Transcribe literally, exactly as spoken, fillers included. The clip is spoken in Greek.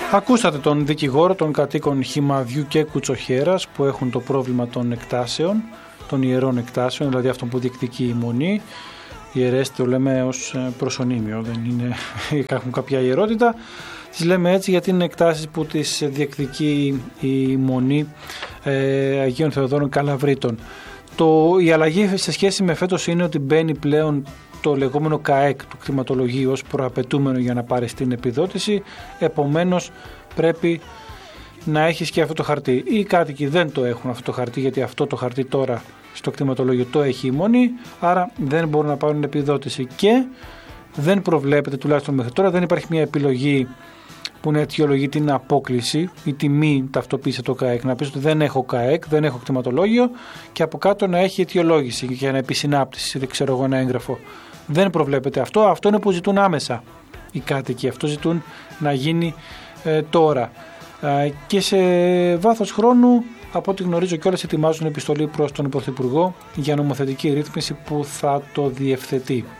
Ακούσατε τον δικηγόρο των κατοίκων Χυμαδιού και Κουτσοχέρας που έχουν το πρόβλημα των εκτάσεων, των ιερών εκτάσεων, δηλαδή αυτών που διεκδικεί η Μονή. Οι ιερές το λέμε ως προσωνύμιο, δεν είναι, έχουν κάποια ιερότητα. Τις λέμε έτσι γιατί είναι εκτάσεις που τις διεκδικεί η Μονή ε, Αγίων Θεοδόρων Καλαβρίτων. Το, η αλλαγή σε σχέση με φέτος είναι ότι μπαίνει πλέον το λεγόμενο ΚΑΕΚ του κτηματολογίου ως προαπαιτούμενο για να πάρεις την επιδότηση, επομένως πρέπει να έχεις και αυτό το χαρτί. Οι κάτοικοι δεν το έχουν αυτό το χαρτί, γιατί αυτό το χαρτί τώρα στο κτηματολόγιο το έχει η Μονή, άρα δεν μπορούν να πάρουν επιδότηση και δεν προβλέπεται, τουλάχιστον μέχρι τώρα δεν υπάρχει μια επιλογή που να αιτιολογεί την απόκληση ή τη μη ταυτοποίηση το ΚΑΕΚ. Να πεις ότι δεν έχω ΚΑΕΚ, δεν έχω κτηματολόγιο και από κάτω να έχει αιτιολόγηση για να επισυνάπτηση, δεν ξέρω εγώ, ένα έγγραφο. Δεν προβλέπεται αυτό. Αυτό είναι που ζητούν άμεσα οι κάτοικοι. Αυτό ζητούν να γίνει ε, τώρα. Ε, και σε βάθος χρόνου, από ό,τι γνωρίζω κιόλας, ετοιμάζουν επιστολή προς τον Πρωθυπουργό για νομοθετική ρύθμιση που θα το διευθετεί.